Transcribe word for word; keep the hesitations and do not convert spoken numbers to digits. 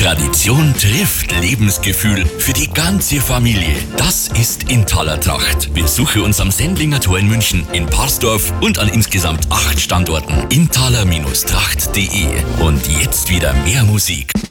Tradition trifft Lebensgefühl für die ganze Familie. Das ist Intaler Tracht. Besuche uns am Sendlinger Tor in München, in Parsdorf und an insgesamt acht Standorten. intaler Tracht punkt de. Und jetzt wieder mehr Musik.